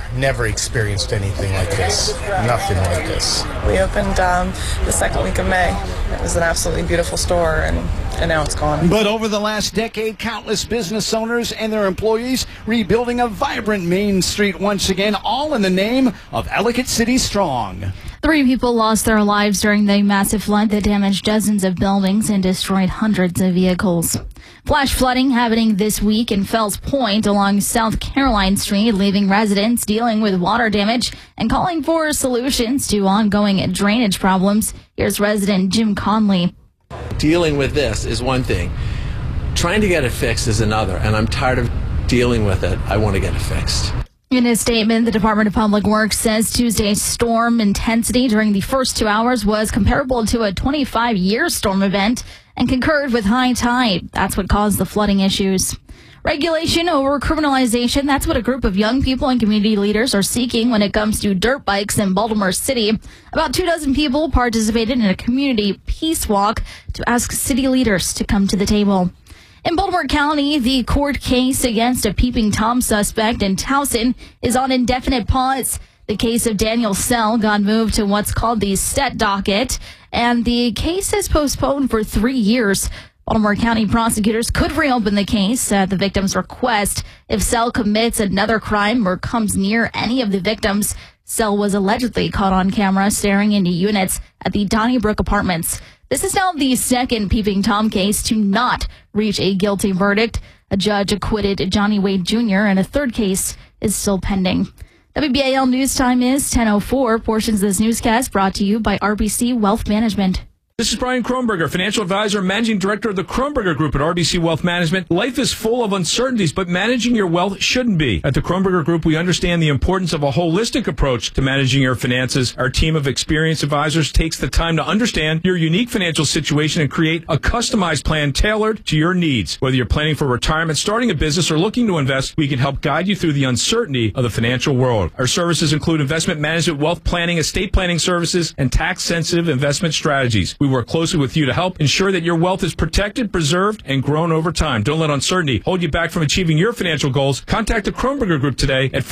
never experienced anything like this. Nothing like this. We opened the second week of May. It was an absolutely beautiful store, and now it's gone. But over the last decade, countless business owners and their employees rebuilding a vibrant Main Street once again, all in the name of Ellicott City Strong. 3 people lost their lives during the massive flood that damaged dozens of buildings and destroyed hundreds of vehicles. Flash flooding happening this week in Fells Point along South Caroline Street, leaving residents dealing with water damage and calling for solutions to ongoing drainage problems. Here's resident Jim Conley. Dealing with this is one thing. Trying to get it fixed is another, and I'm tired of dealing with it. I want to get it fixed. In a statement, the Department of Public Works says Tuesday's storm intensity during the first 2 hours was comparable to a 25-year storm event and concurred with high tide. That's what caused the flooding issues. Regulation over criminalization, that's what a group of young people and community leaders are seeking when it comes to dirt bikes in Baltimore City. About 24 people participated in a community peace walk to ask city leaders to come to the table. In Baltimore County, the court case against a Peeping Tom suspect in Towson is on indefinite pause. The case of Daniel Sell got moved to what's called the Stet docket, and the case is postponed for 3 years. Baltimore County prosecutors could reopen the case at the victim's request if Sell commits another crime or comes near any of the victims. Sell was allegedly caught on camera staring into units at the Donnybrook Apartments. This is now the second Peeping Tom case to not reach a guilty verdict. A judge acquitted Johnny Wade Jr., and a third case is still pending. WBAL News Time is 10:04. Portions of this newscast brought to you by RBC Wealth Management. This is Brian Kronberger, financial advisor and managing director of the Kronberger Group at RBC Wealth Management. Life is full of uncertainties, but managing your wealth shouldn't be. At the Kronberger Group, we understand the importance of a holistic approach to managing your finances. Our team of experienced advisors takes the time to understand your unique financial situation and create a customized plan tailored to your needs. Whether you're planning for retirement, starting a business, or looking to invest, we can help guide you through the uncertainty of the financial world. Our services include investment management, wealth planning, estate planning services, and tax-sensitive investment strategies. We work closely with you to help ensure that your wealth is protected, preserved, and grown over time. Don't let uncertainty hold you back from achieving your financial goals. Contact the Kronberger Group today at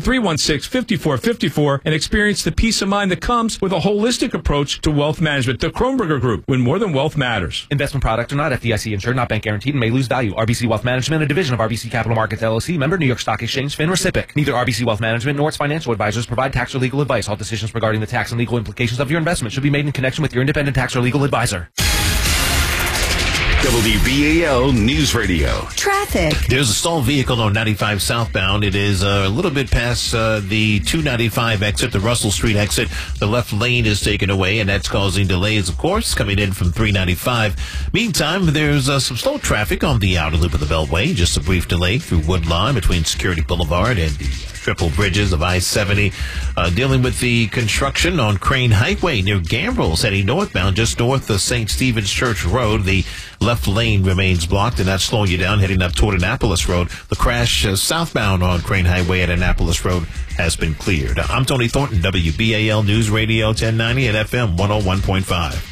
410-316-5454 and experience the peace of mind that comes with a holistic approach to wealth management. The Kronberger Group, when more than wealth matters. Investment products are not FDIC insured, not bank guaranteed, and may lose value. RBC Wealth Management, a division of RBC Capital Markets LLC, member New York Stock Exchange, FINRA SIPC. Neither RBC Wealth Management nor its financial advisors provide tax or legal advice. All decisions regarding the tax and legal implications of your investment should be made in connection with your independent tax or legal advisor. WBAL News Radio. Traffic. There's a stalled vehicle on 95 southbound. It is a little bit past the 295 exit, the Russell Street exit. The left lane is taken away, and that's causing delays, of course, coming in from 395. Meantime, there's some slow traffic on the outer loop of the Beltway. Just a brief delay through Woodlawn between Security Boulevard and the triple bridges of I-70. Dealing with the construction on Crane Highway near Gambrills, heading northbound just north of St. Stephen's Church Road. The left lane remains blocked, and that's slowing you down heading up toward Annapolis Road. The crash southbound on Crane Highway at Annapolis Road has been cleared. I'm Tony Thornton, WBAL News Radio 1090 and FM 101.5.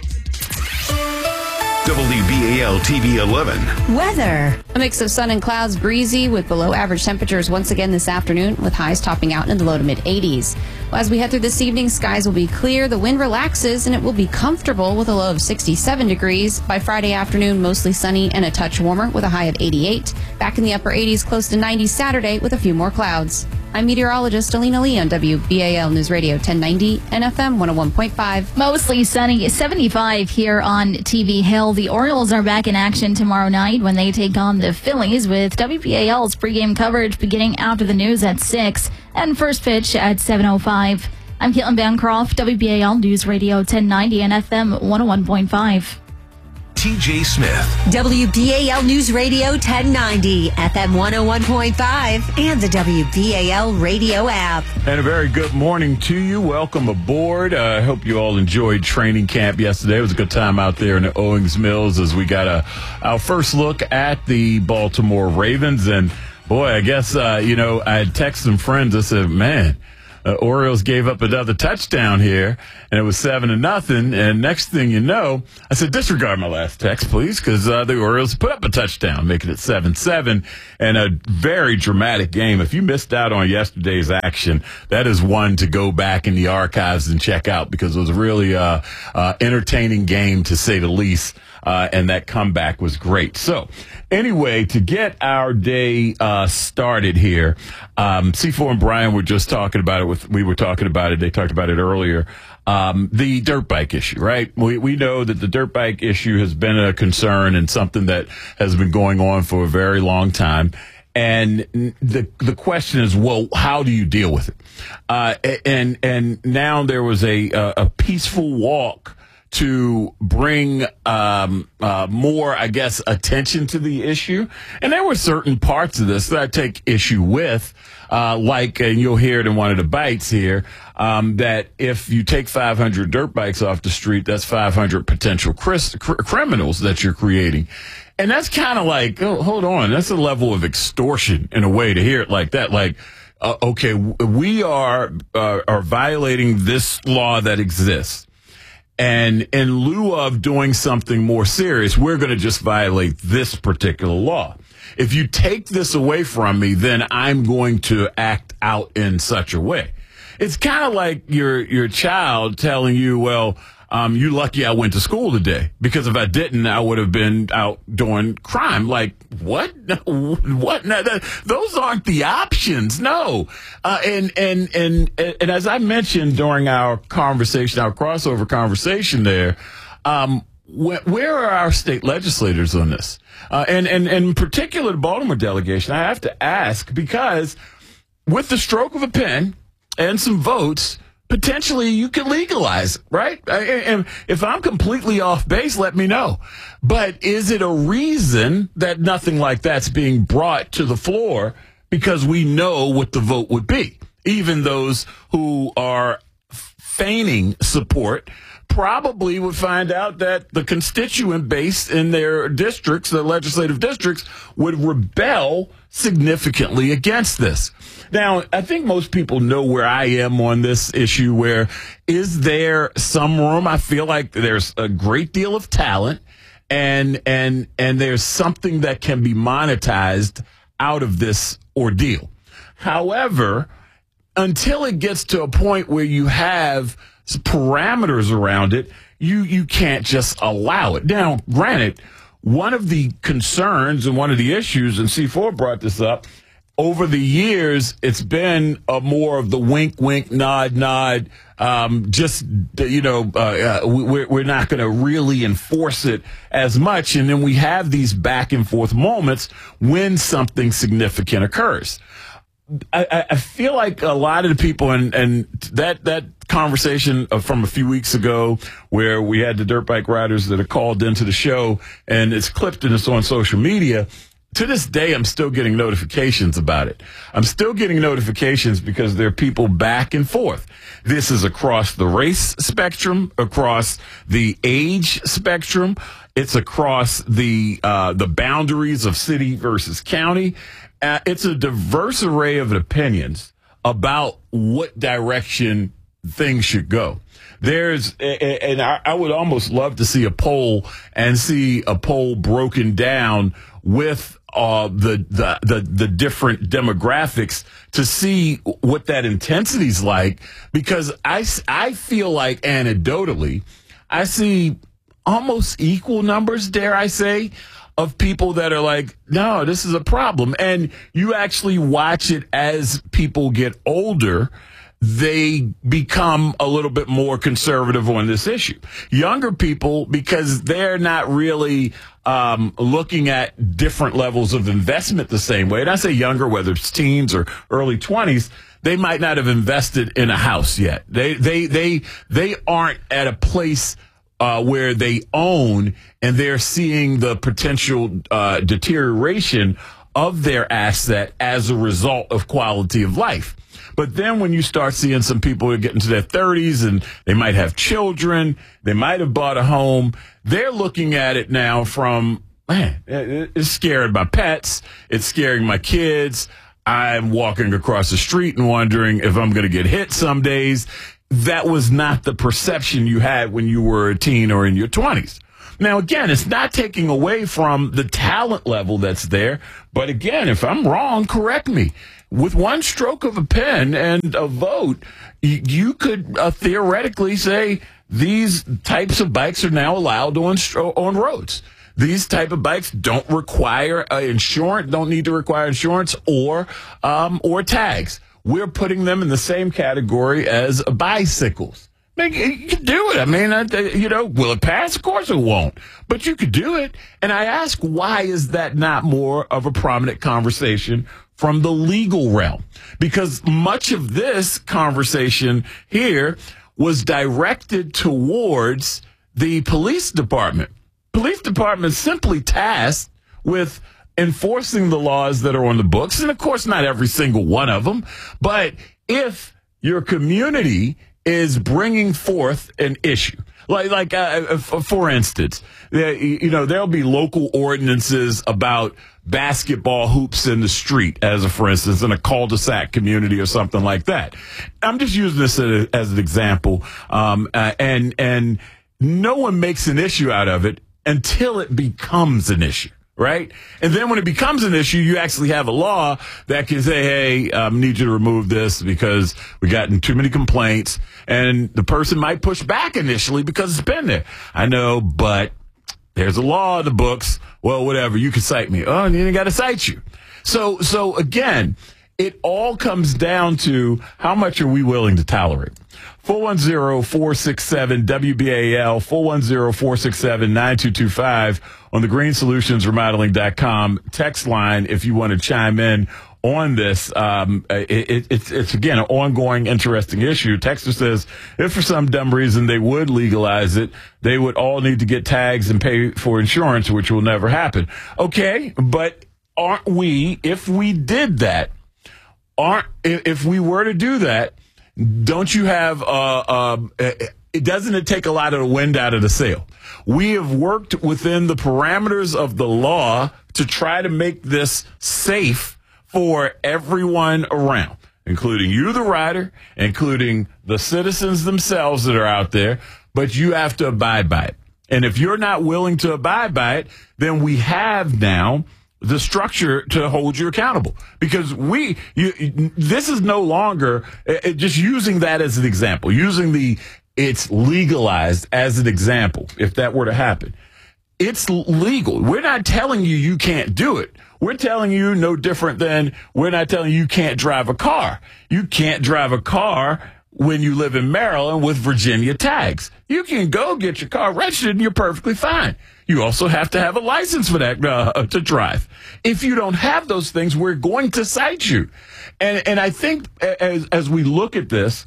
WBAL TV 11. Weather. A mix of sun and clouds, breezy with below average temperatures once again this afternoon, with highs topping out in the low to mid 80s. Well, as we head through this evening, skies will be clear, the wind relaxes, and it will be comfortable with a low of 67 degrees. By Friday afternoon, mostly sunny and a touch warmer with a high of 88. Back in the upper 80s, close to 90 Saturday with a few more clouds. I'm meteorologist Alina Lee on WBAL News Radio 1090 and FM 101.5. Mostly sunny, 75 here on TV Hill. The Orioles are back in action tomorrow night when they take on the Phillies, with WBAL's pregame coverage beginning after the news at 6 and first pitch at 7:05. I'm Caitlin Bancroft, WBAL News Radio 1090 and FM 101.5. TJ Smith. WBAL News Radio 1090, FM 101.5, and the WBAL radio app. And a very good morning to you. Welcome aboard. I hope you all enjoyed training camp yesterday. It was a good time out there in the Owings Mills as we got our first look at the Baltimore Ravens. And boy, I guess, I had texted some friends. I said, man, Orioles gave up another touchdown here, and it was 7-0. And next thing you know, I said, disregard my last text, please, because the Orioles put up a touchdown, making it 7-7, and a very dramatic game. If you missed out on yesterday's action, that is one to go back in the archives and check out, because it was a really entertaining game, to say the least. And that comeback was great. So anyway, to get our day started here, C4 and Brian were just talking about it. We were talking about it. They talked about it earlier. The dirt bike issue, right? We know that the dirt bike issue has been a concern and something that has been going on for a very long time. And the question is, well, how do you deal with it? And now there was a peaceful walk to bring more, I guess, attention to the issue. And there were certain parts of this that I take issue with, and you'll hear it in one of the bites here, that if you take 500 dirt bikes off the street, that's 500 potential criminals that you're creating. And that's kind of like, oh, hold on, that's a level of extortion in a way to hear it like that. Like, okay, we are violating this law that exists. And in lieu of doing something more serious, we're going to just violate this particular law. If you take this away from me, then I'm going to act out in such a way. It's kind of like your child telling you, well, you're lucky I went to school today, because if I didn't, I would have been out doing crime. Like, what? What? No, those aren't the options. No. And as I mentioned during our conversation, our crossover conversation there, where are our state legislators on this? And in particular, the Baltimore delegation, I have to ask, because with the stroke of a pen and some votes, potentially you could legalize it, right? And if I'm completely off base, let me know. But is it a reason that nothing like that's being brought to the floor, because we know what the vote would be? Even those who are feigning support probably would find out that the constituent base in their districts, the legislative districts, would rebel significantly against this. Now, I think most people know where I am on this issue. Where is there some room? I feel like there's a great deal of talent, and there's something that can be monetized out of this ordeal. However, until it gets to a point where you have parameters around it, you can't just allow it. Now, granted, one of the concerns and one of the issues, and C4 brought this up, over the years, it's been more of the wink, wink, nod, nod. We're not going to really enforce it as much. And then we have these back and forth moments when something significant occurs. I feel like a lot of the people, and that conversation from a few weeks ago where we had the dirt bike riders that are called into the show, and it's clipped and it's on social media. To this day, I'm still getting notifications about it. I'm still getting notifications because there are people back and forth. This is across the race spectrum, across the age spectrum. It's across the boundaries of city versus county. It's a diverse array of opinions about what direction things should go. I would almost love to see a poll broken down with the different demographics to see what that intensity's like, because I feel like anecdotally I see almost equal numbers, dare I say, of people that are like, no, this is a problem. And you actually watch it as people get older, they become a little bit more conservative on this issue. Younger people, because they're not really looking at different levels of investment the same way. And I say younger, whether it's teens or early 20s, they might not have invested in a house yet. They aren't at a place where they own, and they're seeing the potential deterioration of their asset as a result of quality of life. But then when you start seeing some people who are getting to their 30s and they might have children, they might have bought a home, they're looking at it now from, man, it's scaring my pets, it's scaring my kids. I'm walking across the street and wondering if I'm going to get hit some days. That was not the perception you had when you were a teen or in your 20s. Now, again, it's not taking away from the talent level that's there. But again, if I'm wrong, correct me. With one stroke of a pen and a vote, you could theoretically say these types of bikes are now allowed on roads. These type of bikes don't require insurance, don't need to require insurance or tags. We're putting them in the same category as bicycles. You can do it. I mean, will it pass? Of course it won't. But you could do it. And I ask, why is that not more of a prominent conversation from the legal realm? Because much of this conversation here was directed towards the police department. Police department simply tasked with enforcing the laws that are on the books. And of course, not every single one of them. But if your community is bringing forth an issue, like for instance, there'll be local ordinances about basketball hoops in the street, for instance, in a cul-de-sac community or something like that. I'm just using this as an example, and no one makes an issue out of it until it becomes an issue. Right? And then when it becomes an issue, you actually have a law that can say, hey, I need you to remove this because we gotten too many complaints. And the person might push back initially because it's been there. I know, but there's a law in the books. Well, whatever, you can cite me. Oh, and you ain't got to cite you. So again, it all comes down to how much are we willing to tolerate. 410-467-WBAL, 410-467-9225 on the GreenSolutionsRemodeling.com text line if you want to chime in on this. It's again, an ongoing, interesting issue. Texter says, if for some dumb reason they would legalize it, they would all need to get tags and pay for insurance, which will never happen. Okay, but aren't we, if we did that, if we were to do that, don't you have, doesn't it take a lot of the wind out of the sail? We have worked within the parameters of the law to try to make this safe for everyone around, including you, the rider, including the citizens themselves that are out there, but you have to abide by it. And if you're not willing to abide by it, then we have now the structure to hold you accountable, because this is no longer just using that as an example, it's legalized as an example. If that were to happen, it's legal. We're not telling you can't do it. We're telling you no different than we're not telling you can't drive a car. You can't drive a car when you live in Maryland with Virginia tags. You can go get your car registered and you're perfectly fine. You also have to have a license for that to drive. If you don't have those things, we're going to cite you. And I think as we look at this,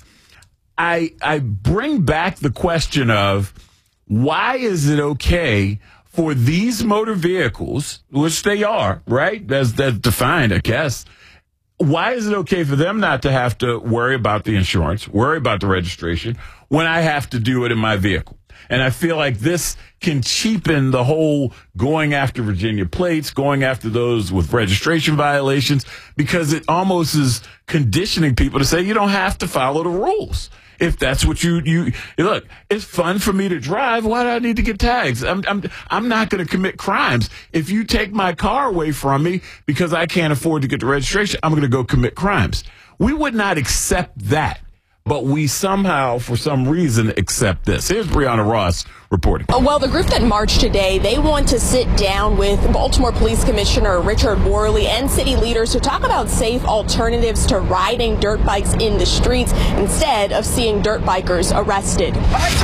I bring back the question of, why is it okay for these motor vehicles, which they are, right? That's defined, I guess. Why is it okay for them not to have to worry about the insurance, worry about the registration, when I have to do it in my vehicle? And I feel like this can cheapen the whole going after Virginia plates, going after those with registration violations, because it almost is conditioning people to say you don't have to follow the rules. If that's what you look, it's fun for me to drive. Why do I need to get tags? I'm not going to commit crimes. If you take my car away from me because I can't afford to get the registration, I'm going to go commit crimes. We would not accept that. But we somehow, for some reason, accept this. Here's Brianna Ross reporting. Well, the group that marched today, they want to sit down with Baltimore Police Commissioner Richard Worley and city leaders to talk about safe alternatives to riding dirt bikes in the streets instead of seeing dirt bikers arrested.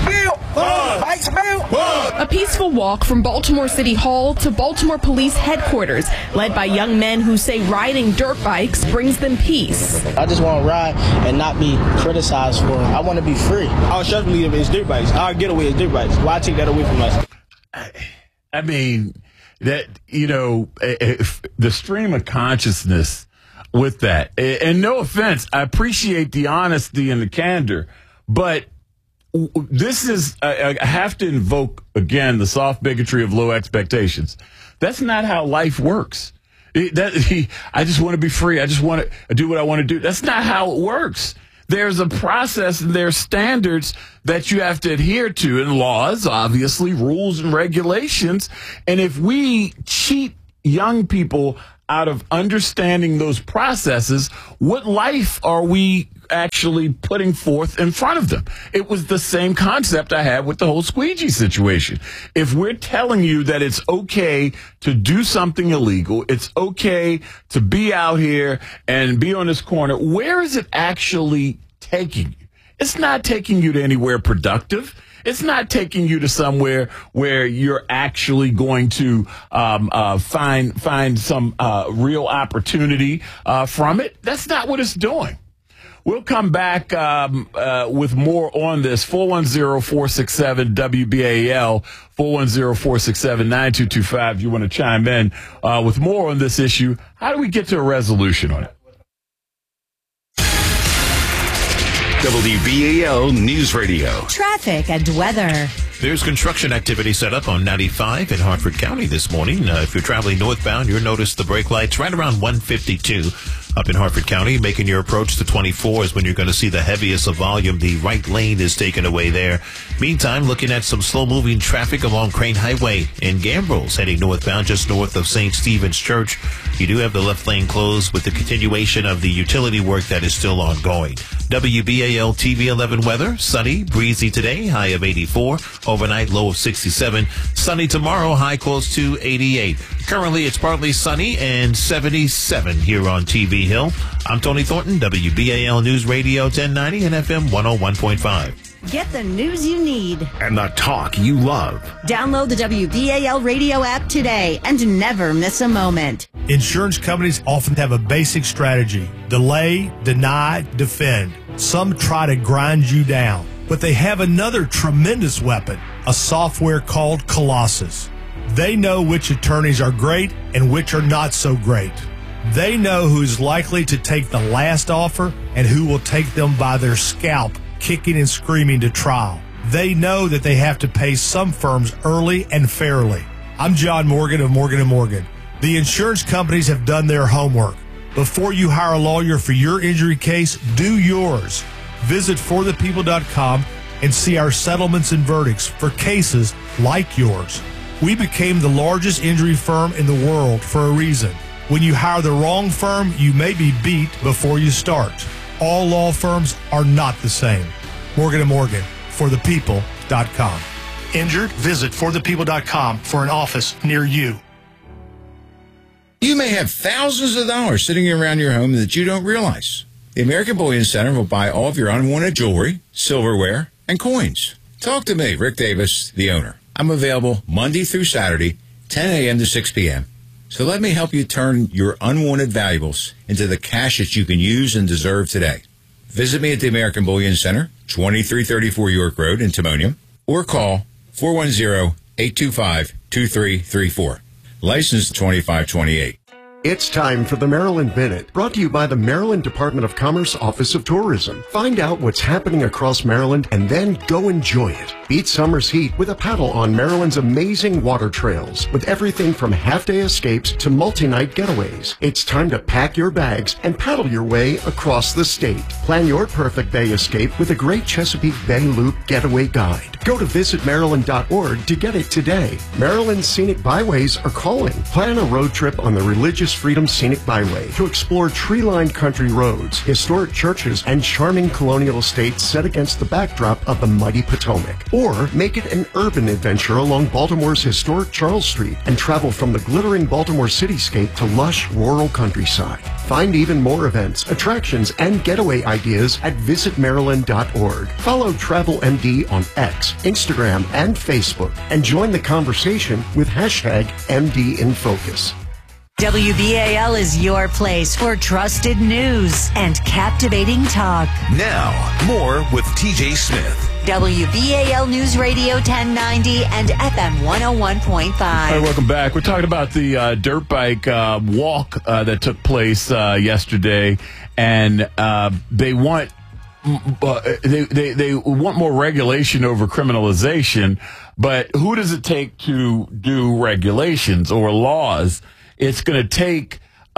A peaceful walk from Baltimore City Hall to Baltimore Police Headquarters, led by young men who say riding dirt bikes brings them peace. I just want to ride and not be criticized for it. I want to be free. Our stress relief is dirt bikes. Our getaway is dirt bikes. Why take that away from us? I mean, that, the stream of consciousness with that, and no offense, I appreciate the honesty and the candor, but this is, I have to invoke again the soft bigotry of low expectations. That's not how life works. I just want to be free. I just want to do what I want to do. That's not how it works. There's a process and there's standards that you have to adhere to, and laws, obviously, rules and regulations. And if we cheat young people out of understanding those processes, what life are we actually putting forth in front of them? It was the same concept I had with the whole squeegee situation. If we're telling you that it's okay to do something illegal, it's okay to be out here and be on this corner, where is it actually taking you? It's not taking you to anywhere productive. It's not taking you to somewhere where you're actually going to find some real opportunity from it. That's not what it's doing. We'll come back with more on this. 410-467-WBAL, 410-467-9225. If you want to chime in with more on this issue, how do we get to a resolution on it? WBAL News Radio. Traffic and weather. There's construction activity set up on 95 in Hartford County this morning. If you're traveling northbound, you'll notice the brake lights right around 152 up in Hartford County. Making your approach to 24 is when you're going to see the heaviest of volume. The right lane is taken away there. Meantime, looking at some slow-moving traffic along Crane Highway in Gambrills, heading northbound just north of St. Stephen's Church. You do have the left lane closed with the continuation of the utility work that is still ongoing. WBAL TV 11 weather, sunny, breezy today, high of 84. Overnight, low of 67. Sunny tomorrow, high close to 88. Currently, it's partly sunny and 77 here on TV Hill. I'm Tony Thornton, WBAL News Radio 1090 and FM 101.5. Get the news you need And the talk you love. Download the WBAL radio app today and never miss a moment. Insurance companies often have a basic strategy: delay, deny, defend. Some try to grind you down, but they have another tremendous weapon, a software called Colossus. They know which attorneys are great and which are not so great. They know who's likely to take the last offer and who will take them by their scalp, kicking and screaming to trial. They know that they have to pay some firms early and fairly. I'm John Morgan of Morgan & Morgan. The insurance companies have done their homework. Before you hire a lawyer for your injury case, do yours. Visit forthepeople.com and see our settlements and verdicts for cases like yours. We became the largest injury firm in the world for a reason. When you hire the wrong firm, you may be beat before you start. All law firms are not the same. Morgan & Morgan, forthepeople.com. Injured? Visit forthepeople.com for an office near you. You may have thousands of dollars sitting around your home that you don't realize. The American Bullion Center will buy all of your unwanted jewelry, silverware, and coins. Talk to me, Rick Davis, the owner. I'm available Monday through Saturday, 10 a.m. to 6 p.m. So let me help you turn your unwanted valuables into the cash that you can use and deserve today. Visit me at the American Bullion Center, 2334 York Road in Timonium, or call 410-825-2334. License 2528. It's time for the Maryland Minute, brought to you by the Maryland Department of Commerce Office of Tourism. Find out what's happening across Maryland and then go enjoy it. Beat summer's heat with a paddle on Maryland's amazing water trails, with everything from half-day escapes to multi-night getaways. It's time to pack your bags and paddle your way across the state. Plan your perfect bay escape with a great Chesapeake Bay Loop getaway guide. Go to visitmaryland.org to get it today. Maryland's scenic byways are calling. Plan a road trip on the Religious Freedom Scenic Byway to explore tree-lined country roads, historic churches, and charming colonial estates set against the backdrop of the mighty Potomac. Or make it an urban adventure along Baltimore's historic Charles Street and travel from the glittering Baltimore cityscape to lush rural countryside. Find even more events, attractions, and getaway ideas at visitmaryland.org. Follow TravelMD on X, Instagram, and Facebook, and join the conversation with hashtag MDInFocus. WBAL is your place for trusted news and captivating talk. Now, more with TJ Smith. WBAL News Radio 1090 and FM 101.5. All right, welcome back. We're talking about the dirt bike walk that took place yesterday, and they want they want more regulation over criminalization. But who does it take to do regulations or laws it's going to take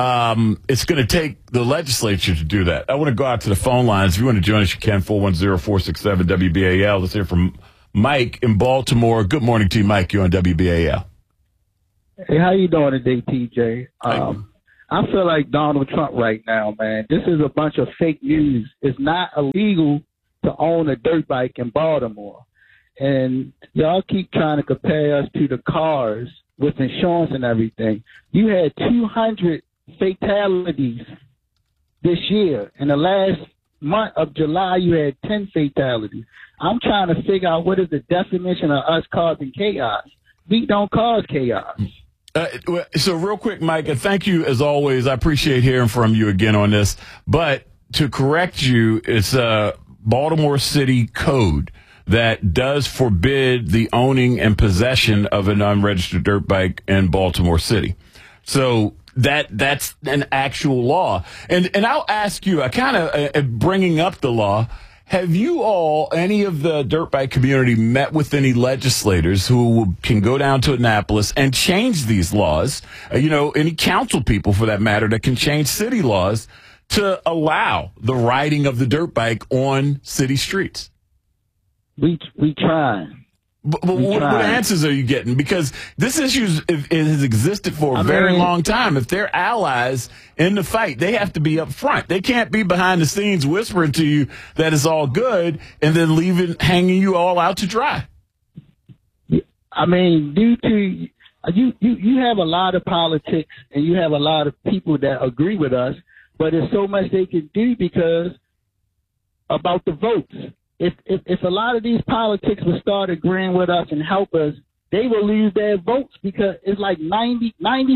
the legislature to do that. I want to go out to the phone lines. If you want to join us, you can. 410-467 WBAL. Let's hear from Mike in Baltimore. Good morning to you, Mike. You're on WBAL. Hey, how you doing today, TJ? I feel like Donald Trump right now, man. This is a bunch of fake news. It's not illegal to own a dirt bike in Baltimore. And y'all keep trying to compare us to the cars with insurance and everything. You had 200 fatalities this year. In the last month of July, you had 10 fatalities. I'm trying to figure out what is the definition of us causing chaos. We don't cause chaos. So real quick, Mike, and thank you as always. I appreciate hearing from you again on this. But to correct you, it's a Baltimore City code that does forbid the owning and possession of an unregistered dirt bike in Baltimore City. So that's an actual law. And I'll ask you, I kind of bringing up the law. Have you all, any of the dirt bike community, met with any legislators who can go down to Annapolis and change these laws? Any council people, for that matter, that can change city laws to allow the riding of the dirt bike on city streets? We try. But what answers are you getting? Because this issue has existed for a very long time. If they're allies in the fight, they have to be up front. They can't be behind the scenes whispering to you that it's all good and then hanging you all out to dry. I mean, due to you have a lot of politics and you have a lot of people that agree with us, but there's so much they can do because about the votes. If a lot of these politics would start agreeing with us and help us, they will lose their votes because it's like 90%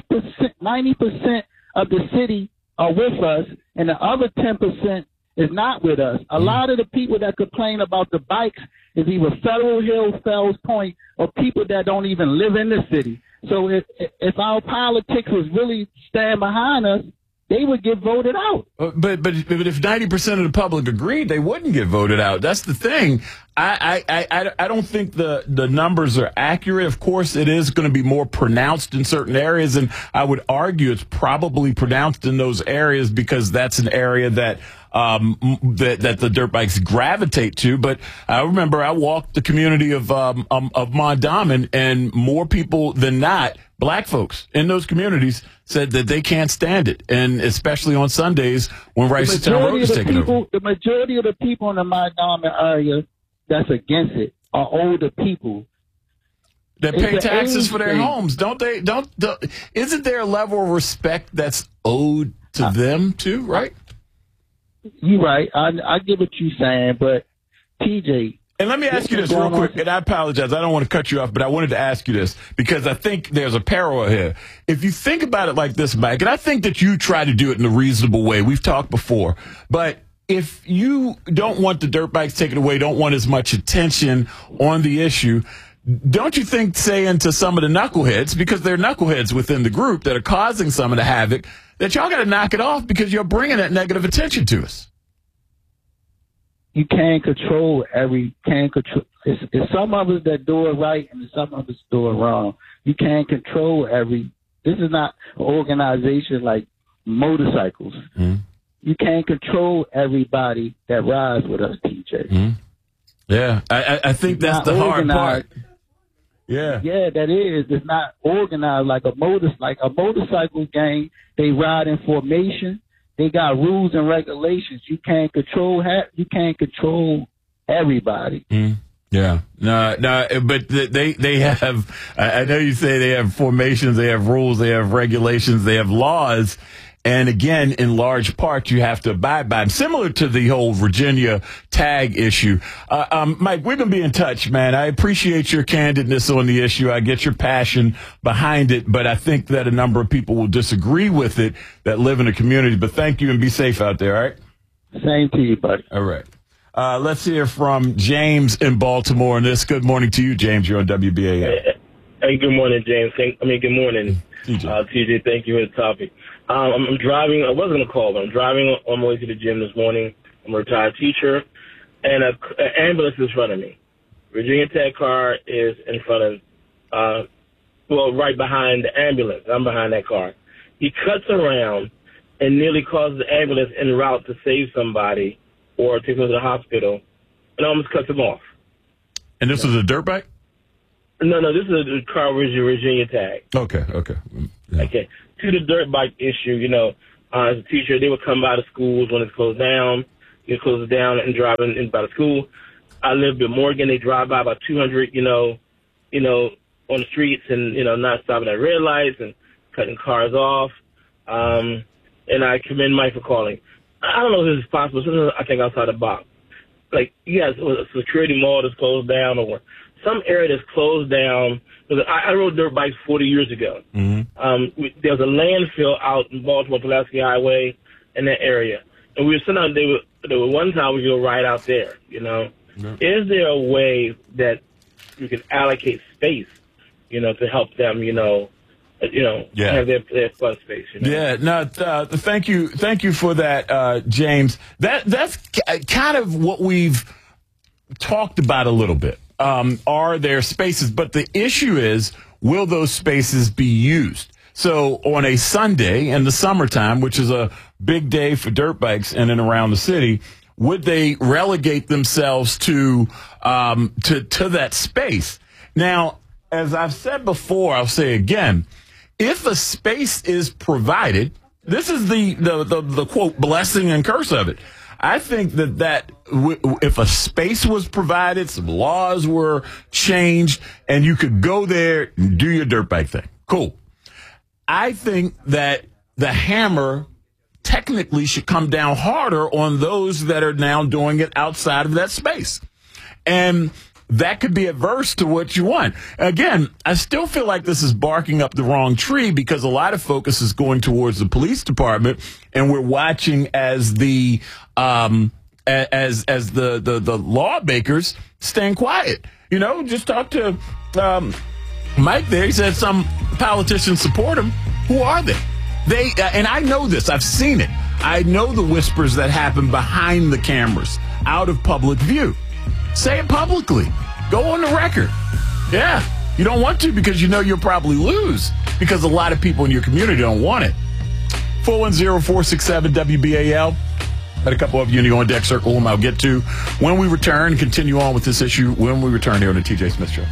of the city are with us and the other 10% is not with us. A lot of the people that complain about the bikes is either Federal Hill, Fells Point, or people that don't even live in the city. So if our politics was really stand behind us, they would get voted out. But if 90% of the public agreed, they wouldn't get voted out. That's the thing. I don't think the numbers are accurate. Of course, it is going to be more pronounced in certain areas, and I would argue it's probably pronounced in those areas because that's an area that that the dirt bikes gravitate to. But I remember I walked the community of Mondawmin, and more people than not, black folks in those communities, said that they can't stand it, and especially on Sundays when Ricerstown Road is taken over. The majority of the people in the Mondawmin area that's against it are older people. That pay taxes for their homes, don't they? Isn't there a level of respect that's owed to them too, right? You're right. I get what you're saying, but TJ. And let me ask you this real quick, and I apologize. I don't want to cut you off, but I wanted to ask you this because I think there's a parallel here. If you think about it like this, Mike, and I think that you try to do it in a reasonable way. We've talked before, but if you don't want the dirt bikes taken away, don't want as much attention on the issue, don't you think saying to some of the knuckleheads, because they're knuckleheads within the group that are causing some of the havoc, that y'all got to knock it off because you're bringing that negative attention to us? You can't control it's some of us that do it right and some of us do it wrong. You can't control this is not an organization like motorcycles. Mm. You can't control everybody that rides with us, TJ. Mm. Yeah, I think that's the hard part. Yeah. Yeah, that is. It's not organized like a motorcycle gang. They ride in formation. They got rules and regulations. You can't control everybody. Mm. Yeah. No, but they have, I know you say they have formations, they have rules, they have regulations, they have laws. And again, in large part, you have to abide by them. Similar to the whole Virginia tag issue. Mike, we're going to be in touch, man. I appreciate your candidness on the issue. I get your passion behind it, but I think that a number of people will disagree with it that live in the community. But thank you and be safe out there, all right? Same to you, buddy. All right. Let's hear from James in Baltimore. And good morning to you, James. You're on WBAL. Hey, good morning, James. Good morning, TJ. Thank you for the topic. I'm driving. I wasn't going to call, but I'm driving on my way to the gym this morning. I'm a retired teacher, and an ambulance is in front of me. Virginia Tech car is in front of, right behind the ambulance. I'm behind that car. He cuts around and nearly causes the ambulance en route to save somebody or take them to the hospital, and almost cuts him off. And this is a dirt bike? No, this is a car with your Virginia tag. Okay. Yeah. Okay. To the dirt bike issue, as a teacher, they would come by the schools when it's closed down. You close it down and drive in by the school. I live in Morgan. They drive by about 200, on the streets and, not stopping at red lights and cutting cars off. And I commend Mike for calling. I don't know if this is possible. Sometimes I think outside the box. Like, you guys, a security mall that's closed down or some area that's closed down. I rode dirt bikes 40 years ago. Mm-hmm. There was a landfill out in Baltimore, Pulaski Highway, in that area. And sometimes there were one time we could go right out there, Yeah. Is there a way that you can allocate space, to help them, have their fun space? Yeah, no, thank you for that, James. That's kind of what we've talked about a little bit. Are there spaces? But the issue is, will those spaces be used? So on a Sunday in the summertime, which is a big day for dirt bikes in and around the city, would they relegate themselves to that space? Now, as I've said before, I'll say again, if a space is provided, this is the quote blessing and curse of it. I think that if a space was provided, some laws were changed, and you could go there and do your dirt bike thing, cool. I think that the hammer technically should come down harder on those that are now doing it outside of that space. And that could be adverse to what you want. Again, I still feel like this is barking up the wrong tree because a lot of focus is going towards the police department, and we're watching as the lawmakers staying quiet. Just talk to Mike there. He said some politicians support him. Who are they? And I know this. I've seen it. I know the whispers that happen behind the cameras, out of public view. Say it publicly. Go on the record. Yeah. You don't want to because you'll probably lose because a lot of people in your community don't want it. 410-467-WBAL. Got a couple of you in the On Deck Circle whom I'll get to when we return. Continue on with this issue when we return here on the TJ Smith Show.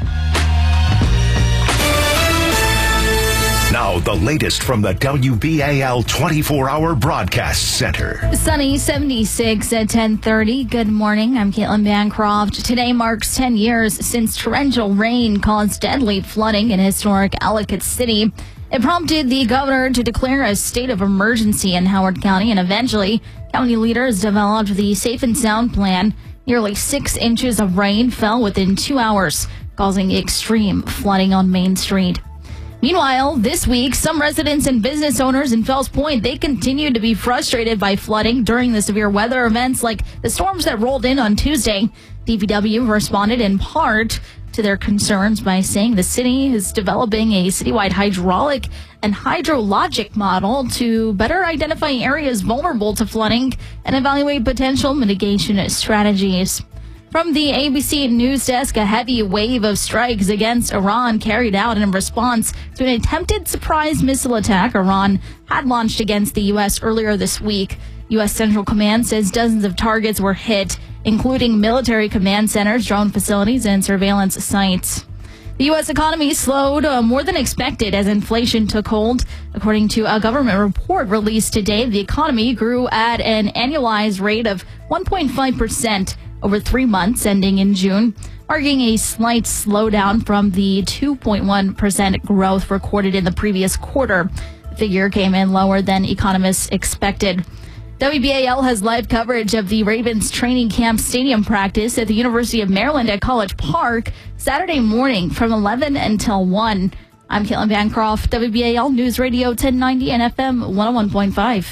Now, the latest from the WBAL 24-hour broadcast center. Sunny, 76 at 10:30. Good morning. I'm Caitlin Bancroft. Today marks 10 years since torrential rain caused deadly flooding in historic Ellicott City. It prompted the governor to declare a state of emergency in Howard County, and eventually, county leaders developed the Safe and Sound Plan. Nearly 6 inches of rain fell within 2 hours, causing extreme flooding on Main Street. Meanwhile, this week, some residents and business owners in Fells Point, they continue to be frustrated by flooding during the severe weather events like the storms that rolled in on Tuesday. DPW responded in part to their concerns by saying the city is developing a citywide hydraulic and hydrologic model to better identify areas vulnerable to flooding and evaluate potential mitigation strategies. From the ABC News Desk, a heavy wave of strikes against Iran carried out in response to an attempted surprise missile attack Iran had launched against the U.S. earlier this week. U.S. Central Command says dozens of targets were hit, including military command centers, drone facilities, and surveillance sites. The U.S. economy slowed more than expected as inflation took hold. According to a government report released today, the economy grew at an annualized rate of 1.5%. over 3 months ending in June, marking a slight slowdown from the 2.1% growth recorded in the previous quarter. The figure came in lower than economists expected. WBAL has live coverage of the Ravens training camp stadium practice at the University of Maryland at College Park Saturday morning from 11 until 1. I'm Caitlin Bancroft, WBAL News Radio 1090 and FM 101.5.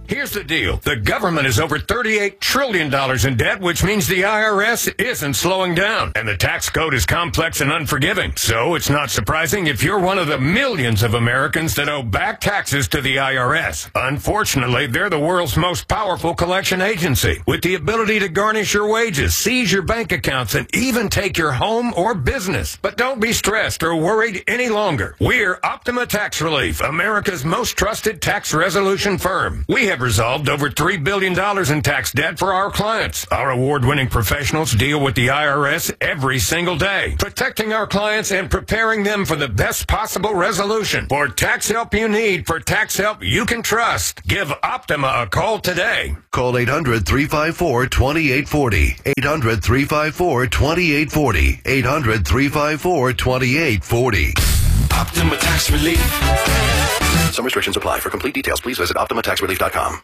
Here's the deal. The government is over $38 trillion in debt, which means the IRS isn't slowing down. And the tax code is complex and unforgiving. So it's not surprising if you're one of the millions of Americans that owe back taxes to the IRS. Unfortunately, they're the world's most powerful collection agency, with the ability to garnish your wages, seize your bank accounts, and even take your home or business. But don't be stressed or worried any longer. We're Optima Tax Relief, America's most trusted tax resolution firm. We have resolved over $3 billion in tax debt for our clients. Our award-winning professionals deal with the IRS every single day, protecting our clients and preparing them for the best possible resolution. For tax help you need, for tax help you can trust, give Optima a call today. Call 800-354-2840. 800-354-2840. 800-354-2840. Optima Tax Relief. Some restrictions apply. For complete details, please visit OptimaTaxRelief.com.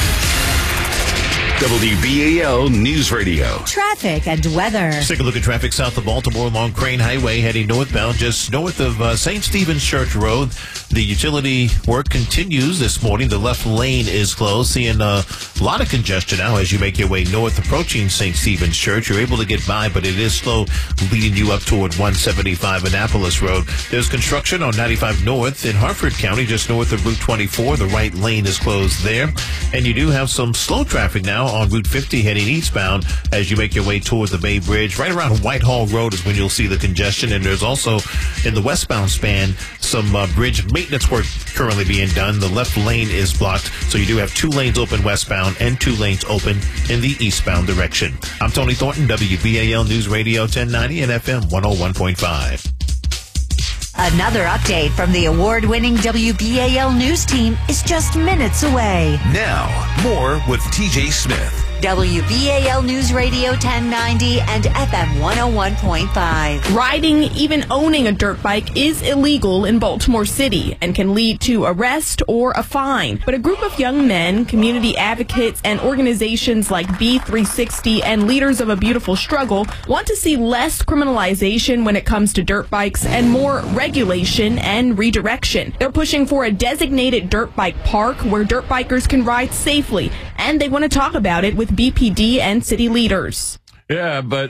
WBAL News Radio. Traffic and weather. Let's take a look at traffic south of Baltimore along Crane Highway, heading northbound just north of St. Stephen's Church Road. The utility work continues this morning. The left lane is closed. Seeing a lot of congestion now as you make your way north approaching St. Stephen's Church. You're able to get by, but it is slow leading you up toward 175 Annapolis Road. There's construction on 95 North in Harford County, just north of Route 24. The right lane is closed there. And you do have some slow traffic now on Route 50 heading eastbound as you make your way toward the Bay Bridge. Right around Whitehall Road is when you'll see the congestion. And there's also in the westbound span some bridge maintenance work currently being done. The left lane is blocked, so you do have 2 lanes open westbound and 2 lanes open in the eastbound direction. I'm Tony Thornton, WBAL News Radio 1090 and FM 101.5. Another update from the award-winning WBAL News team is just minutes away. Now, more with TJ Smith. WBAL News Radio 1090 and FM 101.5. Riding, even owning a dirt bike, is illegal in Baltimore City and can lead to arrest or a fine. But a group of young men, community advocates, and organizations like B360 and Leaders of a Beautiful Struggle want to see less criminalization when it comes to dirt bikes and more regulation and redirection. They're pushing for a designated dirt bike park where dirt bikers can ride safely, and they want to talk about it with BPD and city leaders. Yeah, but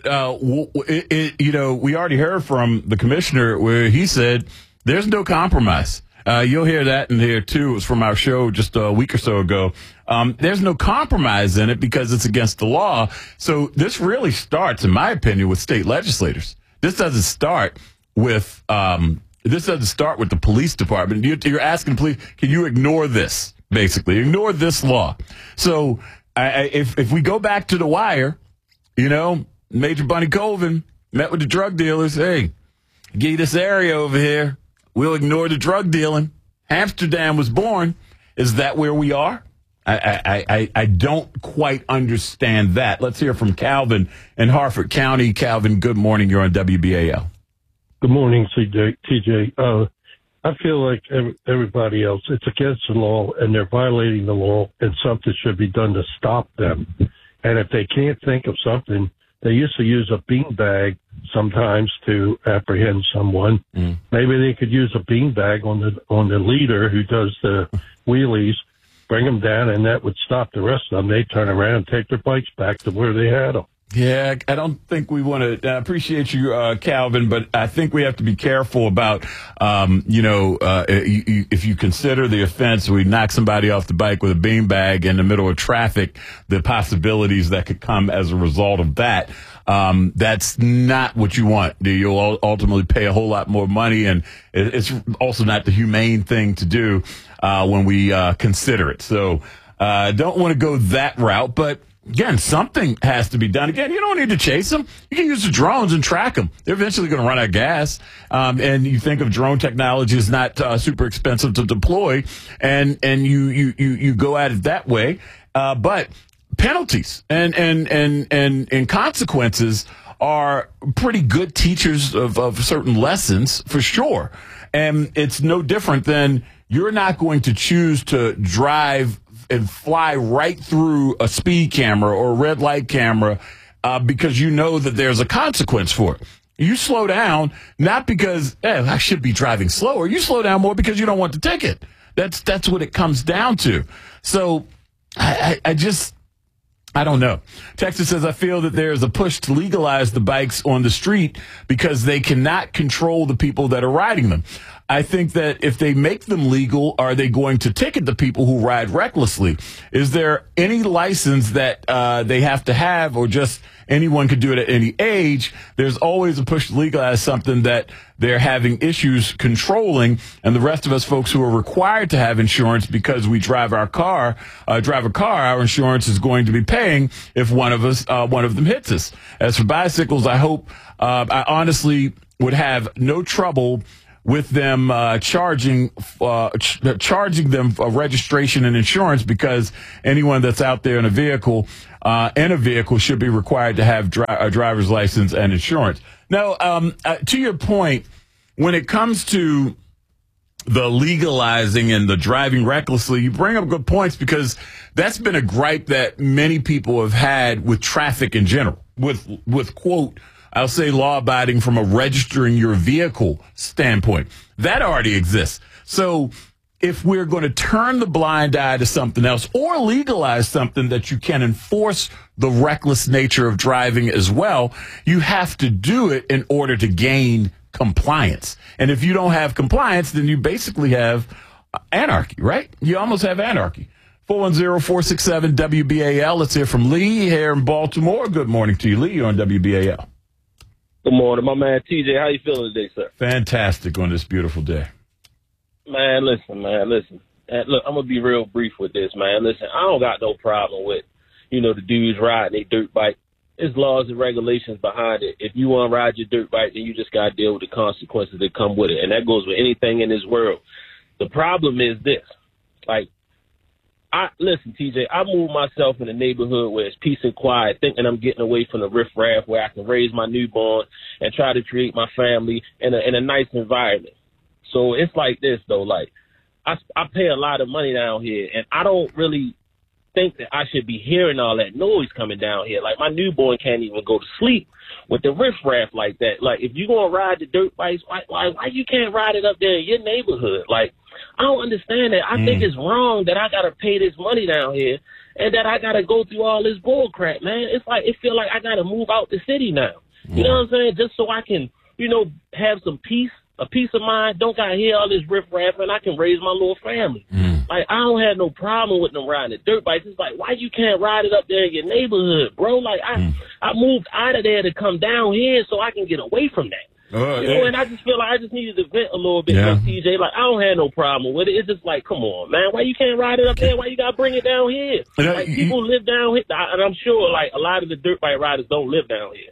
we already heard from the commissioner where he said there's no compromise. You'll hear that in here too. It was from our show just a week or so ago. There's no compromise in it because it's against the law. So this really starts, in my opinion, with state legislators. This doesn't start with the police department. You're asking police, can you ignore this? Basically, ignore this law. So if we go back to the wire, Major Bunny Colvin met with the drug dealers. Hey, give you this area over here. We'll ignore the drug dealing. Amsterdam was born. Is that where we are? I don't quite understand that. Let's hear from Calvin in Harford County. Calvin, good morning. You're on WBAL. Good morning, TJ. I feel like everybody else, it's against the law, and they're violating the law, and something should be done to stop them. And if they can't think of something, they used to use a beanbag sometimes to apprehend someone. Maybe they could use a beanbag on the leader who does the wheelies, bring them down, and that would stop the rest of them. They turn around and take their bikes back to where they had them. Yeah, I don't think we want to appreciate you, Calvin, but I think we have to be careful about, if you consider the offense, we knock somebody off the bike with a beanbag in the middle of traffic, the possibilities that could come as a result of that. That's not what you want. You'll ultimately pay a whole lot more money, and it's also not the humane thing to do when we consider it. So don't want to go that route, but again, something has to be done. Again, you don't need to chase them. You can use the drones and track them. They're eventually going to run out of gas. And you think of drone technology as not super expensive to deploy, and you go at it that way. But penalties and consequences are pretty good teachers of certain lessons for sure. And it's no different than you're not going to choose to drive and fly right through a speed camera or a red light camera because you know that there's a consequence for it. You slow down, not because I should be driving slower. You slow down more because you don't want the ticket. That's what it comes down to. So I don't know. Texas says, I feel that there's a push to legalize the bikes on the street because they cannot control the people that are riding them. I think that if they make them legal, are they going to ticket the people who ride recklessly? Is there any license that they have to have, or just anyone could do it at any age? There's always a push to legalize something that they're having issues controlling, and the rest of us folks who are required to have insurance because we drive a car, our insurance is going to be paying if one of them hits us. As for bicycles, I hope, I honestly would have no trouble with them charging them for registration and insurance, because anyone that's out there in a vehicle should be required to have a driver's license and insurance. Now, to your point, when it comes to the legalizing and the driving recklessly, you bring up good points, because that's been a gripe that many people have had with traffic in general, with quote, I'll say law abiding from a registering your vehicle standpoint. That already exists. So if we're going to turn the blind eye to something else, or legalize something that you can enforce the reckless nature of driving as well, you have to do it in order to gain compliance. And if you don't have compliance, then you basically have anarchy, right? You almost have anarchy. 410-467-WBAL. Let's hear from Lee here in Baltimore. Good morning to you, Lee. You're on WBAL. Good morning, my man TJ. How you feeling today, sir? Fantastic on this beautiful day. Man, listen. And look, I'm going to be real brief with this, man. Listen, I don't got no problem with, the dudes riding their dirt bike. There's laws and regulations behind it. If you want to ride your dirt bike, then you just got to deal with the consequences that come with it. And that goes with anything in this world. The problem is this. Listen, TJ, I moved myself in a neighborhood where it's peace and quiet, thinking I'm getting away from the riffraff, where I can raise my newborn and try to create my family in a nice environment. So it's like this, though. I pay a lot of money down here, and I don't really think that I should be hearing all that noise coming down here. My newborn can't even go to sleep with the riffraff like that. If you're going to ride the dirt bikes, why you can't ride it up there in your neighborhood? I don't understand that. I think it's wrong that I got to pay this money down here and that I got to go through all this bull crap, man. It feel like I got to move out the city now. You know what I'm saying? Just so I can, have some peace, a peace of mind. Don't got to hear all this riffraff, and I can raise my little family. I don't have no problem with them riding the dirt bikes. It's why you can't ride it up there in your neighborhood, bro? I moved out of there to come down here so I can get away from that. And I just feel like I just needed to vent a little bit, TJ. I don't have no problem with it. It's just come on, man. Why you can't ride it up there? Why you got to bring it down here? People live down here, and I'm sure, a lot of the dirt bike riders don't live down here.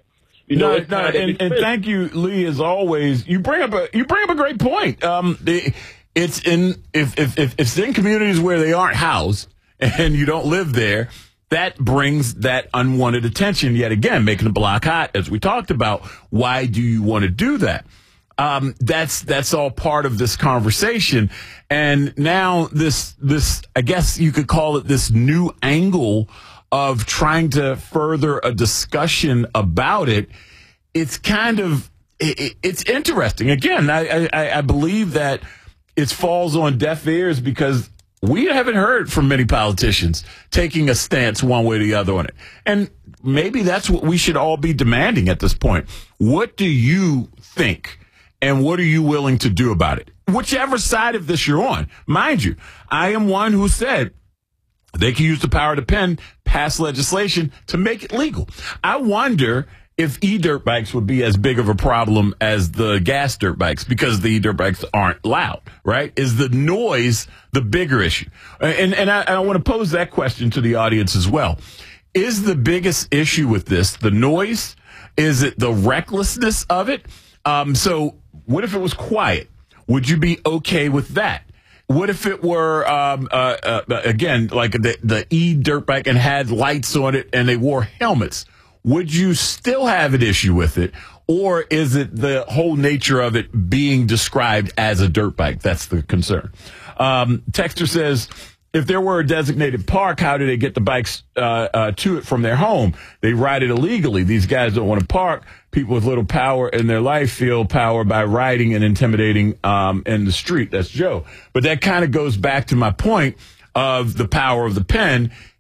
And thank you, Lee, as always. You bring up a great point. It's in if it's in communities where they aren't housed and you don't live there, that brings that unwanted attention yet again, making the block hot, as we talked about. Why do you want to do that? That's all part of this conversation. And now this, I guess you could call it this new angle of trying to further a discussion about it. It's kind of, it's interesting. Again, I believe that it falls on deaf ears because we haven't heard from many politicians taking a stance one way or the other on it. And maybe that's what we should all be demanding at this point. What do you think? And what are you willing to do about it? Whichever side of this you're on. Mind you, I am one who said they can use the power of the pen, pass legislation to make it legal. I wonder if e-dirt bikes would be as big of a problem as the gas dirt bikes, because the e-dirt bikes aren't loud, right? Is the noise the bigger issue? And I want to pose that question to the audience as well. Is the biggest issue with this the noise? Is it the recklessness of it? So what if it was quiet? Would you be okay with that? What if it were, again, like the e-dirt bike and had lights on it and they wore helmets? Would you still have an issue with it? Or is it the whole nature of it being described as a dirt bike? That's the concern. Texter says, if there were a designated park, how do they get the bikes to it from their home? They ride it illegally. These guys don't want to park. People with little power in their life feel power by riding and intimidating in the street. That's Joe. But that kind of goes back to my point of the power of the pen.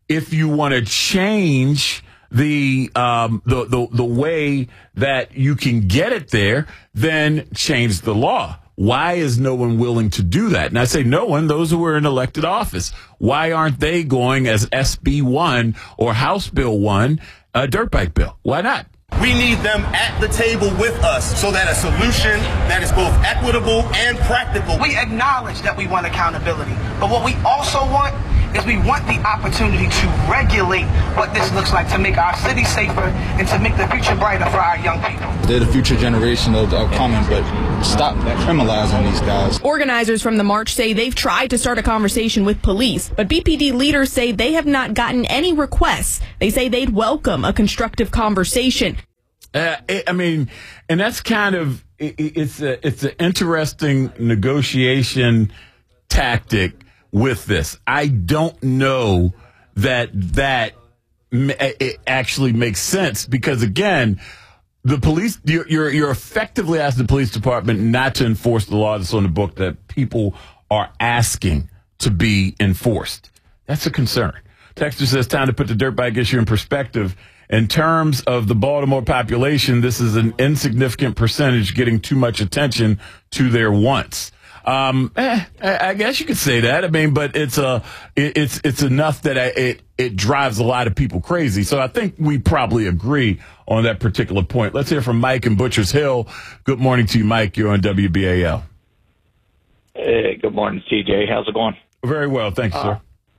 if you want to change the way that you can get it there, then change the law. Why is no one willing to do that? And I say no one, those who are in elected office. Why aren't they going as SB 1 or House Bill 1, a dirt bike bill? Why not? We need them at the table with us so that a solution that is both equitable and practical. We acknowledge that we want accountability, but what we also want is we want the opportunity to regulate what this looks like, to make our city safer and to make the future brighter for our young people. They're the future generation of coming, but stop criminalizing these guys. Organizers from the march say they've tried to start a conversation with police, but BPD leaders say they have not gotten any requests. They say they'd welcome a constructive conversation. And that's kind of, it's an interesting negotiation tactic with this. I don't know that it actually makes sense because, again, the police, you're effectively asking the police department not to enforce the law that's on the book that people are asking to be enforced. That's a concern. Texter says, time to put the dirt bike issue in perspective. In terms of the Baltimore population, this is an insignificant percentage getting too much attention to their wants. I guess you could say that. I mean, but it's enough that it drives a lot of people crazy. So I think we probably agree on that particular point. Let's hear from Mike in Butchers Hill. Good morning to you, Mike. You're on WBAL. Hey, good morning, TJ. How's it going? Very well, thanks, sir.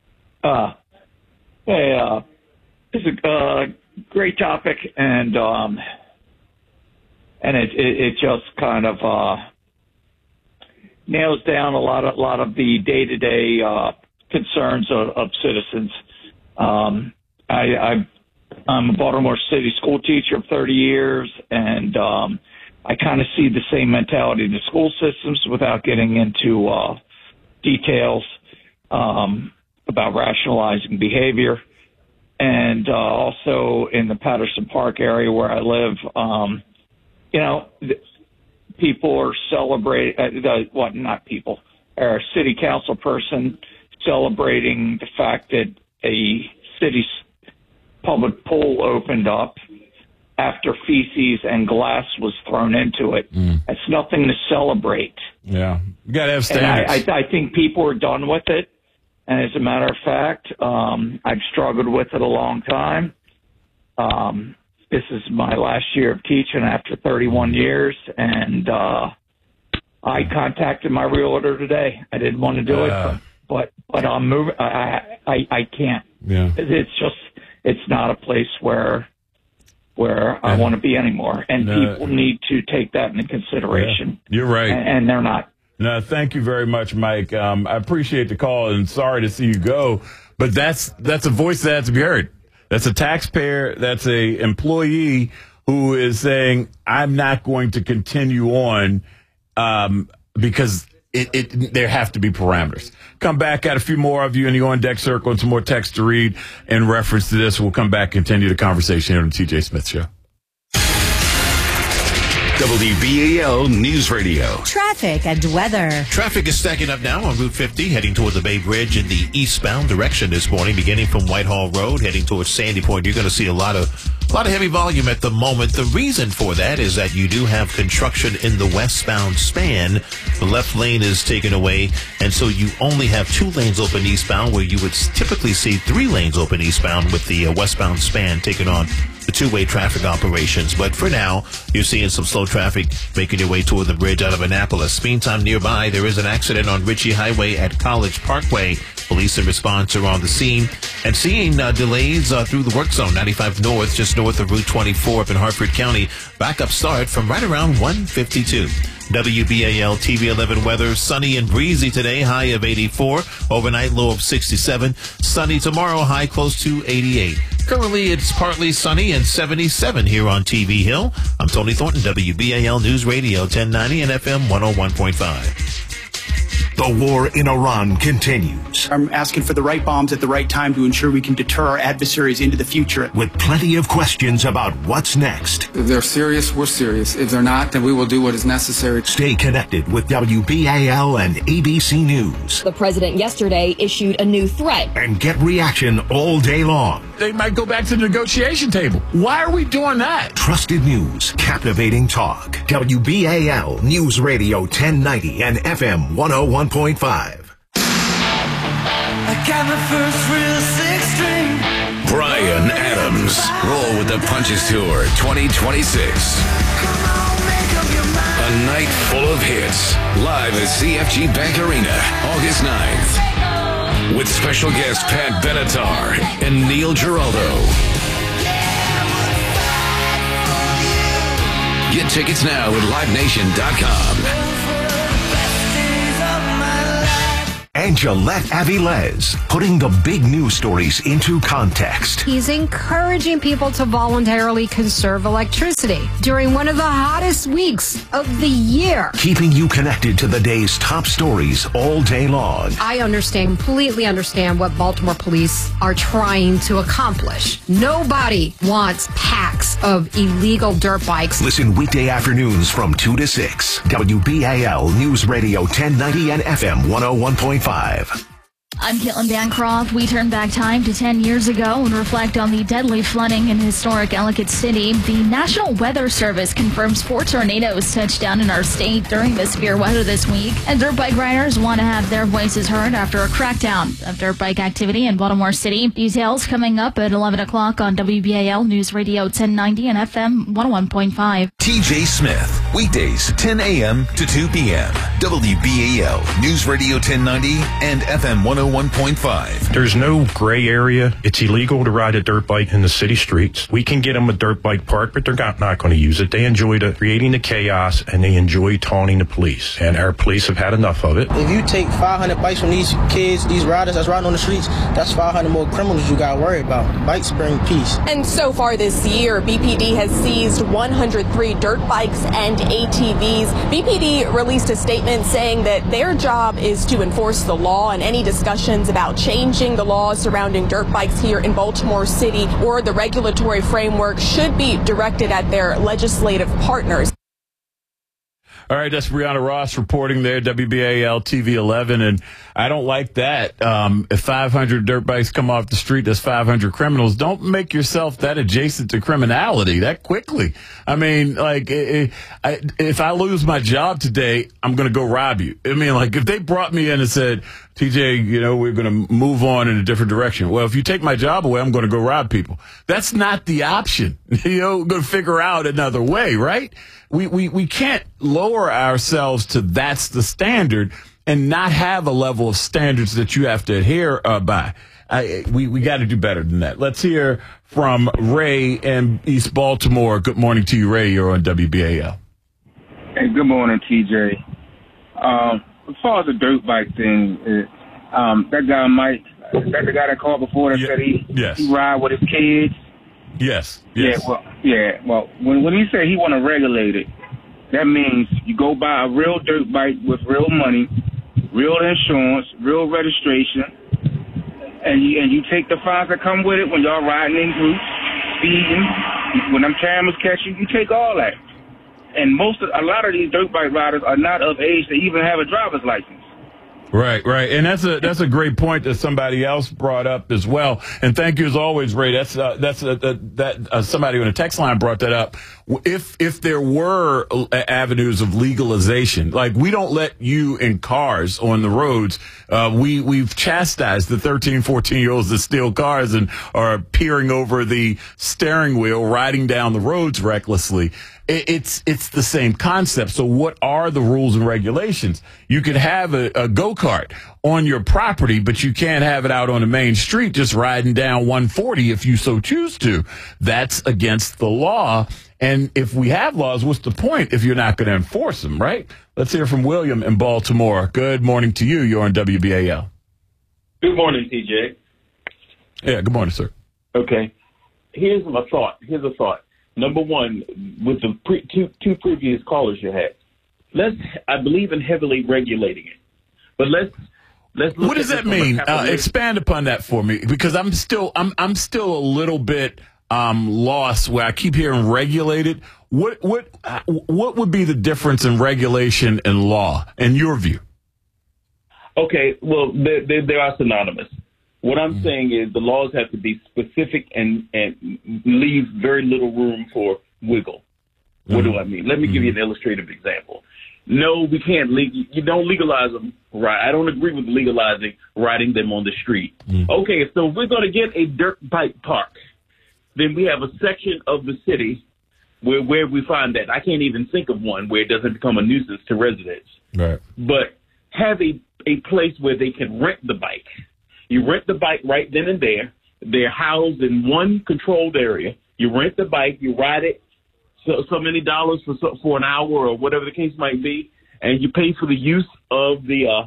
It's a great topic, and it just kind of nails down a lot of the day-to-day concerns of citizens. I'm a Baltimore City school teacher of 30 years, and I kind of see the same mentality in the school systems without getting into details about rationalizing behavior. And also in the Patterson Park area where I live, people are celebrating, not people, or a city council person celebrating the fact that a city's public pool opened up after feces and glass was thrown into it. That's nothing to celebrate. Yeah. You got to have standards. I think people are done with it. And as a matter of fact, I've struggled with it a long time. This is my last year of teaching after 31 years, and I contacted my realtor today. I didn't want to do it, but I'm moving. I can't. Yeah. It's not a place where I want to be anymore, and people need to take that into consideration. Yeah. You're right, and they're not. No, thank you very much, Mike. I appreciate the call, and sorry to see you go, but that's a voice that has to be heard. That's a taxpayer. That's a employee who is saying, I'm not going to continue on because there have to be parameters. Come back, got a few more of you in the On Deck Circle and some more text to read in reference to this. We'll come back and continue the conversation here on the TJ Smith Show. WBAL News Radio. Traffic and weather. Traffic is stacking up now on Route 50, heading toward the Bay Bridge in the eastbound direction this morning, beginning from Whitehall Road, heading towards Sandy Point. You're going to see a lot of heavy volume at the moment. The reason for that is that you do have construction in the westbound span. The left lane is taken away, and so you only have 2 lanes open eastbound, where you would typically see 3 lanes open eastbound with the westbound span taking on the two-way traffic operations. But for now, you're seeing some slow traffic making your way toward the bridge out of Annapolis. Meantime, nearby, there is an accident on Ritchie Highway at College Parkway. Police and response are on the scene and seeing delays through the work zone. 95 North, just north of Route 24 up in Hartford County. Backup start from right around 152. WBAL TV 11 weather, sunny and breezy today, high of 84. Overnight low of 67. Sunny tomorrow, high close to 88. Currently, it's partly sunny and 77 here on TV Hill. I'm Tony Thornton, WBAL News Radio 1090 and FM 101.5. The war in Iran continues. I'm asking for the right bombs at the right time to ensure we can deter our adversaries into the future. With plenty of questions about what's next. If they're serious, we're serious. If they're not, then we will do what is necessary. Stay connected with WBAL and ABC News. The president yesterday issued a new threat. And get reaction all day long. They might go back to the negotiation table. Why are we doing that? Trusted news, captivating talk. WBAL News Radio 1090 and FM 101.5. I got my first real six-string. Bryan Adams. Roll with the Punches Tour 2026. A night full of hits. Live at CFG Bank Arena, August 9th. With special guest Pat Benatar and Neil Giraldo. Get tickets now at LiveNation.com. Angelette Avilés, putting the big news stories into context. He's encouraging people to voluntarily conserve electricity during one of the hottest weeks of the year. Keeping you connected to the day's top stories all day long. I completely understand what Baltimore police are trying to accomplish. Nobody wants packs of illegal dirt bikes. Listen weekday afternoons from 2 to 6. WBAL News Radio 1090 and FM 101.5. I'm Caitlin Bancroft. We turn back time to 10 years ago and reflect on the deadly flooding in historic Ellicott City. The National Weather Service confirms 4 tornadoes touched down in our state during the severe weather this week. And dirt bike riders want to have their voices heard after a crackdown of dirt bike activity in Baltimore City. Details coming up at 11 o'clock on WBAL News Radio 1090 and FM 101.5. TJ Smith, weekdays 10 a.m. to 2 p.m. WBAL News Radio 1090 and FM 101.5. There's no gray area. It's illegal to ride a dirt bike in the city streets. We can get them a dirt bike park, but they're not going to use it. They enjoy creating the chaos, and they enjoy taunting the police. And our police have had enough of it. If you take 500 bikes from these kids, these riders that's riding on the streets, that's 500 more criminals you got to worry about. Bikes bring peace. And so far this year, BPD has seized 103 dirt bikes and ATVs. BPD released a statement saying that their job is to enforce the law, and any discussions about changing the laws surrounding dirt bikes here in Baltimore City or the regulatory framework should be directed at their legislative partners. All right, that's Brianna Ross reporting there, WBAL TV 11, and I don't like that. If 500 dirt bikes come off the street, that's 500 criminals. Don't make yourself that adjacent to criminality that quickly. I mean, like, if I lose my job today, I'm going to go rob you. I mean, like, if they brought me in and said, TJ, we're going to move on in a different direction. Well, if you take my job away, I'm going to go rob people. That's not the option. We're going to figure out another way, right? We can't lower ourselves to that's the standard and not have a level of standards that you have to adhere by. We got to do better than that. Let's hear from Ray in East Baltimore. Good morning to you, Ray. You're on WBAL. Hey, good morning, TJ. As far as the dirt bike thing, that guy Mike, is that the guy that called before that said he ride with his kids? Yes. Well, when he said he want to regulate it, that means you go buy a real dirt bike with real money, real insurance, real registration, and you take the fines that come with it when y'all riding in groups, speeding, when them cameras catch you, you take all that. And a lot of these dirt bike riders are not of age to even have a driver's license. Right. And that's a great point that somebody else brought up as well. And thank you as always, Ray. That's somebody on the text line brought that up. If there were avenues of legalization, like we don't let you in cars on the roads. We've chastised the 13, 14-year-olds that steal cars and are peering over the steering wheel, riding down the roads recklessly. It's the same concept. So what are the rules and regulations? You could have a go-kart on your property, but you can't have it out on the main street just riding down 140 if you so choose to. That's against the law. And if we have laws, what's the point if you're not going to enforce them, right? Let's hear from William in Baltimore. Good morning to you. You're on WBAL. Good morning, TJ. Yeah, good morning, sir. Okay. Here's a thought. Number one, with the two previous callers you had, I believe in heavily regulating it. But let's look. What does that mean? Expand upon that for me, because I'm still a little bit lost where I keep hearing regulated. What would be the difference in regulation and law in your view? Okay, well, they are synonymous. What I'm saying is the laws have to be specific and leave very little room for wiggle. What do I mean? Let me give you an illustrative example. No, we can't. You don't legalize them, right? I don't agree with legalizing riding them on the street. Okay, so if we're going to get a dirt bike park, then we have a section of the city where we find that. I can't even think of one where it doesn't become a nuisance to residents. Right. But have a place where they can rent the bike. You rent the bike right then and there. They're housed in one controlled area. You rent the bike, you ride it so many dollars for an hour or whatever the case might be, and you pay for the use of the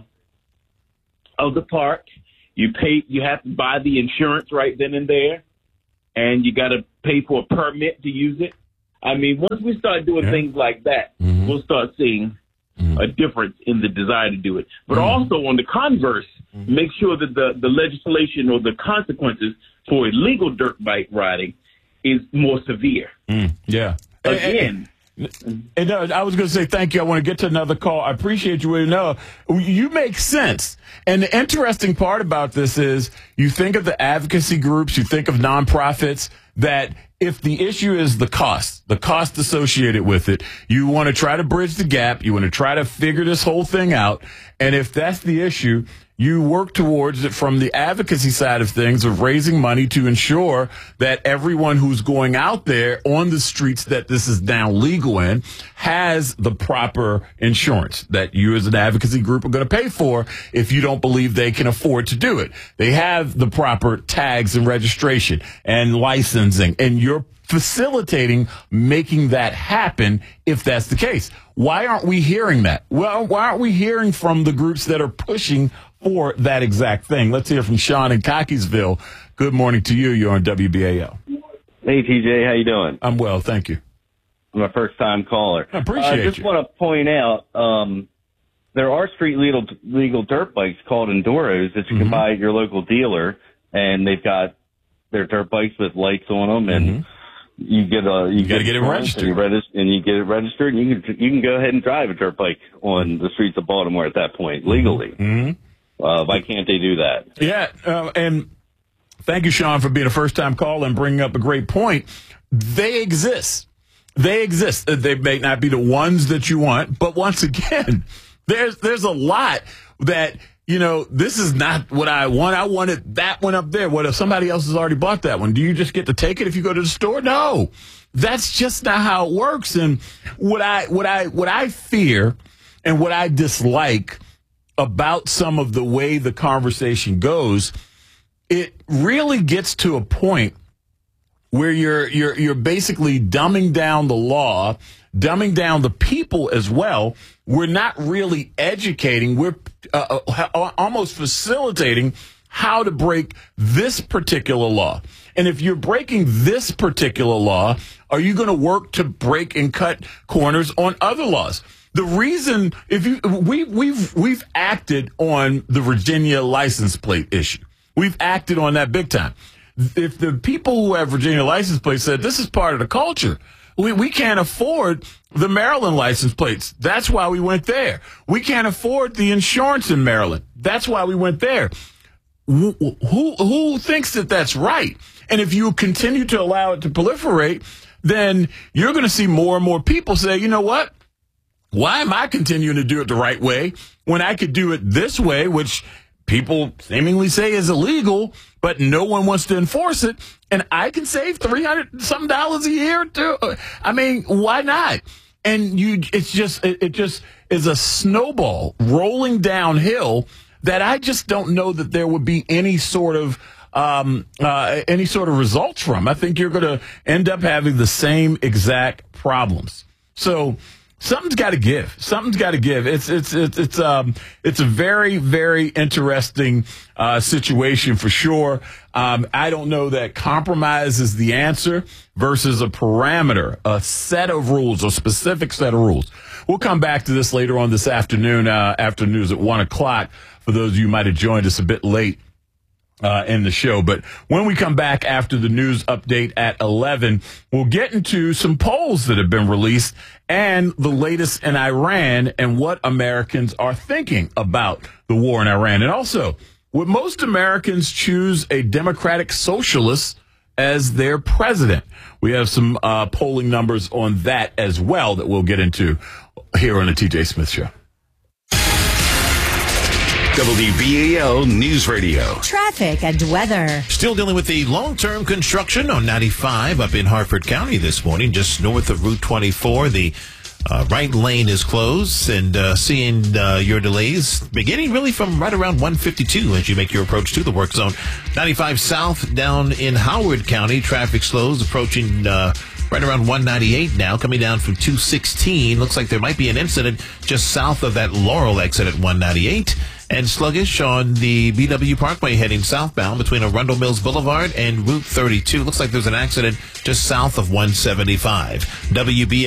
park. You have to buy the insurance right then and there, and you got to pay for a permit to use it. I mean, once we start doing things like that, we'll start seeing a difference in the desire to do it. But also on the converse, make sure that the legislation or the consequences for illegal dirt bike riding is more severe. Yeah. Again. And I was going to say thank you. I want to get to another call. I appreciate you. No, you make sense. And the interesting part about this is you think of the advocacy groups, you think of nonprofits, that if the issue is the cost associated with it, you want to try to bridge the gap. You want to try to figure this whole thing out. And if that's the issue, you work towards it from the advocacy side of things, of raising money to ensure that everyone who's going out there on the streets that this is now legal in has the proper insurance that you as an advocacy group are going to pay for if you don't believe they can afford to do it. They have the proper tags and registration and licensing, and you're facilitating making that happen if that's the case. Why aren't we hearing that? Well, why aren't we hearing from the groups that are pushing for that exact thing? Let's hear from Sean in Cockeysville. Good morning to you. You're on WBAL. Hey, TJ. How you doing? I'm well, thank you. I'm a first-time caller. I appreciate you. I just want to point out there are street legal dirt bikes called Enduros that you can buy at your local dealer, and they've got their dirt bikes with lights on them, and you got to get it registered, and you get it registered, and you can go ahead and drive a dirt bike on the streets of Baltimore at that point legally. Why can't they do that? Yeah, and thank you, Sean, for being a first-time caller and bringing up a great point. They exist. They exist. They may not be the ones that you want, but once again, there's a lot that, you know, this is not what I want. I wanted that one up there. What if somebody else has already bought that one? Do you just get to take it if you go to the store? No, that's just not how it works. And what I fear and what I dislike about some of the way the conversation goes, it really gets to a point where you're basically dumbing down the law, dumbing down the people as well. We're not really educating. We're almost facilitating how to break this particular law. And if you're breaking this particular law, are you going to work to break and cut corners on other laws? The reason, we've acted on the Virginia license plate issue. We've acted on that big time. If the people who have Virginia license plates said this is part of the culture, we can't afford the Maryland license plates. That's why we went there. We can't afford the insurance in Maryland. That's why we went there. Who thinks that that's right? And if you continue to allow it to proliferate, then you're going to see more and more people say, you know what? Why am I continuing to do it the right way when I could do it this way, which people seemingly say is illegal, but no one wants to enforce it, and I can save $300-something a year too? I mean, why not? And it just is a snowball rolling downhill that I just don't know that there would be any sort of results from. I think you're going to end up having the same exact problems. So something's got to give. Something's got to give. It's a very, very interesting situation for sure. I don't know that compromise is the answer versus a parameter, a set of rules, a specific set of rules. We'll come back to this later on this afternoon, after news at 1:00. For those of you who might have joined us a bit late in the show. But when we come back after the news update at 11, we'll get into some polls that have been released and the latest in Iran and what Americans are thinking about the war in Iran. And also, would most Americans choose a democratic socialist as their president? We have some polling numbers on that as well that we'll get into here on the TJ Smith Show. WBAL News Radio. Traffic and weather. Still dealing with the long-term construction on 95 up in Harford County this morning, just north of Route 24. The right lane is closed, and seeing your delays beginning really from right around 152 as you make your approach to the work zone. 95 south down in Howard County, traffic slows approaching right around 198 now, coming down from 216. Looks like there might be an incident just south of that Laurel exit at 198. And sluggish on the BW Parkway heading southbound between Arundel Mills Boulevard and Route 32. Looks like there's an accident just south of 175. WBA